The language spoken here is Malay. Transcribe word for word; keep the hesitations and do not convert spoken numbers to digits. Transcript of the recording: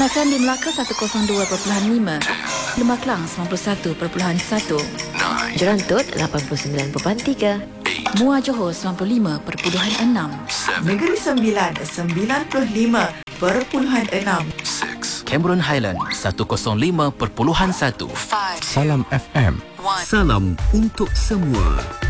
F M di Melaka seratus dua perpuluhan lima, Lemak Kelang sembilan puluh satu perpuluhan satu, Jerantut lapan puluh sembilan perpuluhan tiga, Muar Johor sembilan puluh lima perpuluhan enam, Negeri Sembilan sembilan puluh lima perpuluhan enam, Cameron Highland seratus lima perpuluhan satu. Salam F M. Salam untuk semua.